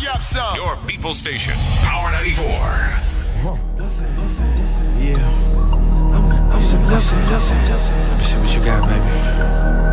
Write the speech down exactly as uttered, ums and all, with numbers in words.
up some. Your people station, Power ninety-four. Huh. Yeah. I'm some nothing. Let me see what you got, baby.